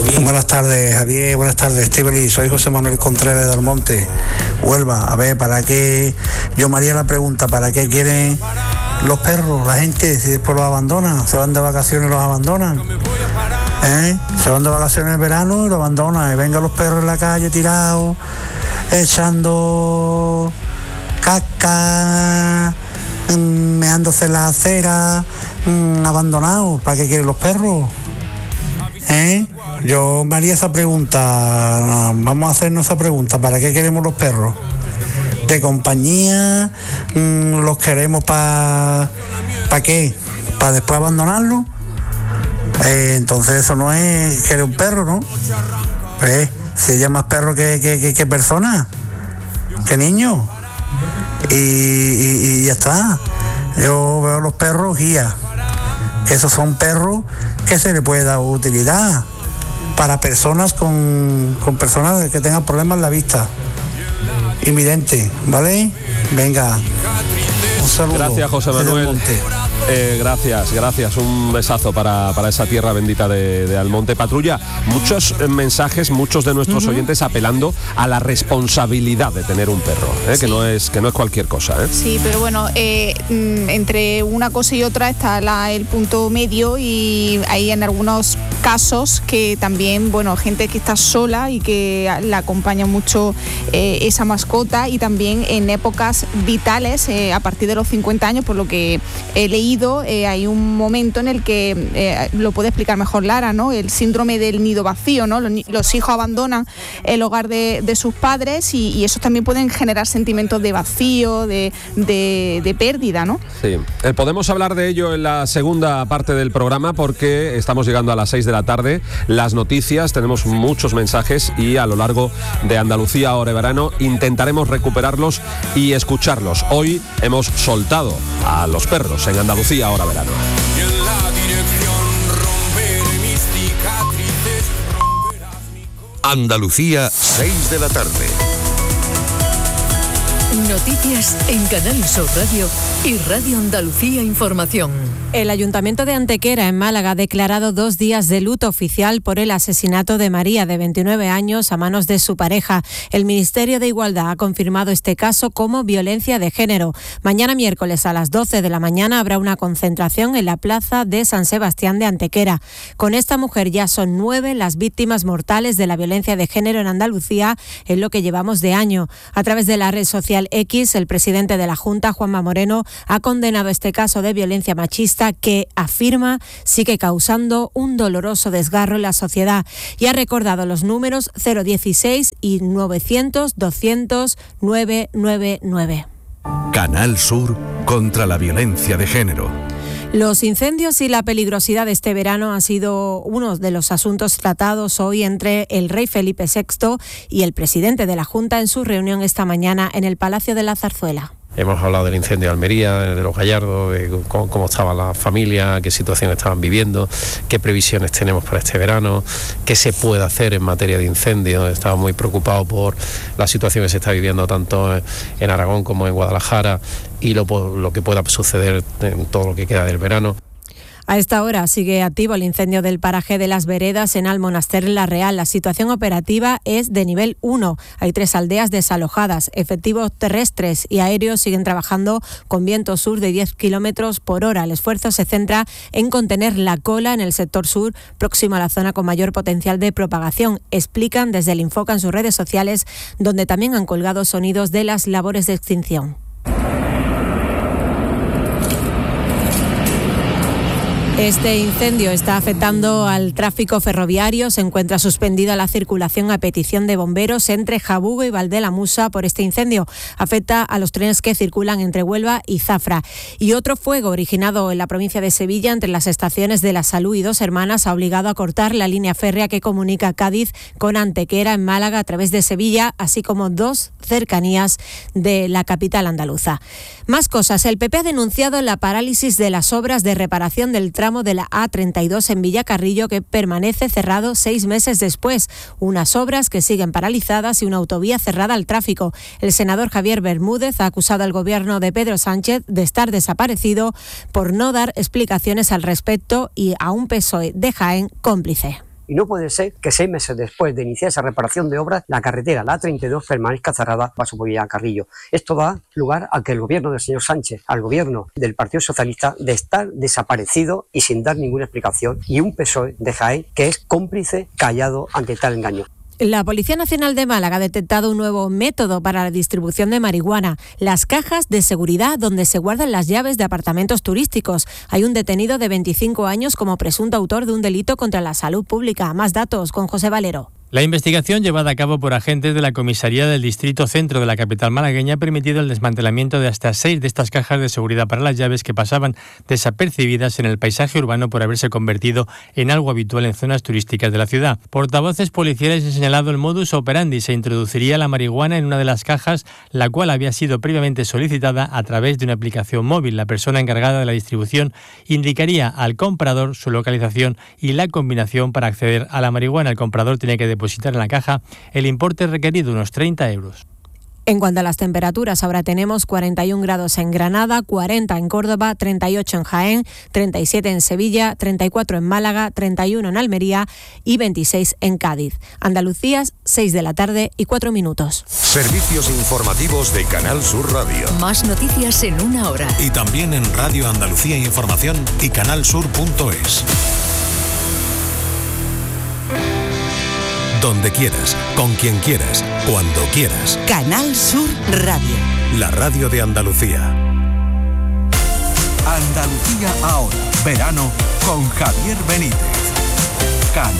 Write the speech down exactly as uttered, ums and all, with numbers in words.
Buenas tardes, Javier, buenas tardes, Estíbaliz. Soy José Manuel Contreras de Almonte, Huelva. A ver, ¿para qué? Yo me haría la pregunta, ¿para qué quieren los perros, la gente, si después los abandonan? Se van de vacaciones y los abandonan. ¿Eh? Se van de vacaciones en verano y los abandonan. Y vengan los perros en la calle tirados, echando caca, meándose en la acera, mmm, abandonados. ¿Para qué quieren los perros? ¿Eh? Yo me haría esa pregunta, vamos a hacernos esa pregunta, ¿para qué queremos los perros? ¿De compañía? Mmm, ¿Los queremos para para qué? ¿Para después abandonarlos? Eh, entonces eso no es querer un perro, ¿no? Eh, si ella es más perro que, que, que, que persona, que niño. Y, y, y ya está. Yo veo los perros guía. Esos son perros que se le puede dar utilidad para personas con, con personas que tengan problemas en la vista invidente, ¿vale? Venga, un saludo. Gracias, José Manuel. Eh, gracias, gracias. Un besazo para, para esa tierra bendita de, de Almonte. Patrulla, muchos eh, mensajes, muchos de nuestros uh-huh. oyentes apelando a la responsabilidad de tener un perro, ¿eh? sí. que no es que no es cualquier cosa. ¿eh? Sí, pero bueno, eh, entre una cosa y otra está la, el punto medio, y hay en algunos casos que también, bueno, gente que está sola y que la acompaña mucho eh, esa mascota, y también en épocas vitales, eh, a partir de los cincuenta años, por lo que he leído, Eh, hay un momento en el que eh, lo puede explicar mejor Lara, ¿no? El síndrome del nido vacío, ¿no? Los, los hijos abandonan el hogar de, de sus padres, y, y esos también pueden generar sentimientos de vacío, de, de, de pérdida, ¿no? Sí, eh, podemos hablar de ello en la segunda parte del programa, porque estamos llegando a las seis de la tarde. Las noticias, tenemos muchos mensajes, y a lo largo de Andalucía Ahora Verano intentaremos recuperarlos y escucharlos. Hoy hemos soltado a los perros en Andalucía Ahora Verano. Andalucía, seis de la tarde. Noticias en Canal Sur Radio y Radio Andalucía Información. El Ayuntamiento de Antequera, en Málaga, ha declarado dos días de luto oficial por el asesinato de María, de veintinueve años, a manos de su pareja. El Ministerio de Igualdad ha confirmado este caso como violencia de género. Mañana miércoles a las doce de la mañana habrá una concentración en la plaza de San Sebastián de Antequera. Con esta mujer ya son nueve las víctimas mortales de la violencia de género en Andalucía en lo que llevamos de año. A través de la red social X, el presidente de la Junta, Juanma Moreno, ha condenado este caso de violencia machista que, afirma, sigue causando un doloroso desgarro en la sociedad, y ha recordado los números cero dieciséis y novecientos doscientos nueve nueve nueve. Canal Sur contra la violencia de género. Los incendios y la peligrosidad de este verano han sido uno de los asuntos tratados hoy entre el rey Felipe sexto y el presidente de la Junta en su reunión esta mañana en el Palacio de la Zarzuela. Hemos hablado del incendio de Almería, de los Gallardos, de cómo, cómo estaba la familia, qué situación estaban viviendo, qué previsiones tenemos para este verano, qué se puede hacer en materia de incendios. Estaba muy preocupado por la situación que se está viviendo tanto en Aragón como en Guadalajara, y lo, lo que pueda suceder en todo lo que queda del verano. A esta hora sigue activo el incendio del paraje de Las Veredas en Almonaster, en La Real. La situación operativa es de nivel uno. Hay tres aldeas desalojadas. Efectivos terrestres y aéreos siguen trabajando con viento sur de diez kilómetros por hora. El esfuerzo se centra en contener la cola en el sector sur, próximo a la zona con mayor potencial de propagación. Explican desde el Infoca en sus redes sociales, donde también han colgado sonidos de las labores de extinción. Este incendio está afectando al tráfico ferroviario. Se encuentra suspendida la circulación a petición de bomberos entre Jabugo y Valdelamusa por este incendio. Afecta a los trenes que circulan entre Huelva y Zafra. Y otro fuego originado en la provincia de Sevilla entre las estaciones de La Salud y Dos Hermanas ha obligado a cortar la línea férrea que comunica Cádiz con Antequera en Málaga a través de Sevilla, así como dos cercanías de la capital andaluza. Más cosas. El P P ha denunciado la parálisis de las obras de reparación del tramo de la A treinta y dos en Villacarrillo, que permanece cerrado seis meses después. Unas obras que siguen paralizadas y una autovía cerrada al tráfico. El senador Javier Bermúdez ha acusado al gobierno de Pedro Sánchez de estar desaparecido por no dar explicaciones al respecto, y a un P S O E de Jaén cómplice. y no puede ser que seis meses después de iniciar esa reparación de obras, la carretera, la A treinta y dos, permanezca cerrada paso por Carrillo. Esto da lugar a que el gobierno del señor Sánchez, al gobierno del Partido Socialista, de estar desaparecido y sin dar ninguna explicación, y un P S O E de Jaén que es cómplice callado ante tal engaño. La Policía Nacional de Málaga ha detectado un nuevo método para la distribución de marihuana, las cajas de seguridad donde se guardan las llaves de apartamentos turísticos. Hay un detenido de veinticinco años como presunto autor de un delito contra la salud pública. Más datos con José Valero. La investigación llevada a cabo por agentes de la Comisaría del Distrito Centro de la capital malagueña ha permitido el desmantelamiento de hasta seis de estas cajas de seguridad para las llaves que pasaban desapercibidas en el paisaje urbano por haberse convertido en algo habitual en zonas turísticas de la ciudad. Portavoces policiales han señalado el modus operandi. Se introduciría la marihuana en una de las cajas, la cual había sido previamente solicitada a través de una aplicación móvil. La persona encargada de la distribución indicaría al comprador su localización y la combinación para acceder a la marihuana. El comprador tiene que depositar en la caja el importe requerido, unos treinta euros. En cuanto a las temperaturas, ahora tenemos cuarenta y un grados en Granada, cuarenta en Córdoba, treinta y ocho en Jaén, treinta y siete en Sevilla, treinta y cuatro en Málaga, treinta y uno en Almería y veintiséis en Cádiz. Andalucía, seis de la tarde y cuatro minutos. Servicios informativos de Canal Sur Radio. Más noticias en una hora. Y también en Radio Andalucía Información y canalsur punto es. Donde quieras, con quien quieras, cuando quieras. Canal Sur Radio. La radio de Andalucía. Andalucía ahora. Verano con Javier Benítez. Canal